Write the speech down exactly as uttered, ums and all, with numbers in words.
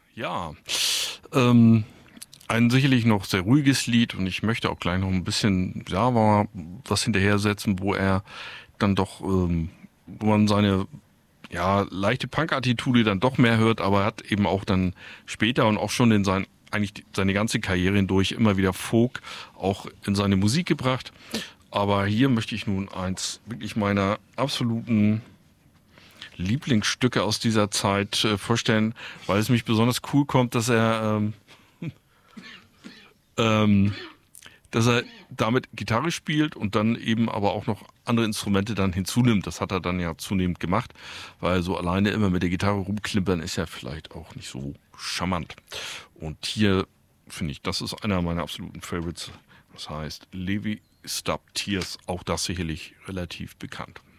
Ja, ähm, ein sicherlich noch sehr ruhiges Lied und ich möchte auch gleich noch ein bisschen, ja, mal was hinterher setzen, wo er dann doch, ähm, wo man seine, ja, leichte Punk-Attitude dann doch mehr hört, aber er hat eben auch dann später und auch schon in sein, eigentlich die- seine ganze Karriere hindurch immer wieder Folk auch in seine Musik gebracht. Aber hier möchte ich nun eins wirklich meiner absoluten Lieblingsstücke aus dieser Zeit äh, vorstellen, weil es mich besonders cool kommt, dass er ähm, ähm, dass er damit Gitarre spielt und dann eben aber auch noch andere Instrumente dann hinzunimmt. Das hat er dann ja zunehmend gemacht, weil so alleine immer mit der Gitarre rumklimpern ist ja vielleicht auch nicht so charmant. Und hier finde ich, das ist einer meiner absoluten Favorites. Das heißt Levi Stop Tears, auch das sicherlich relativ bekannt.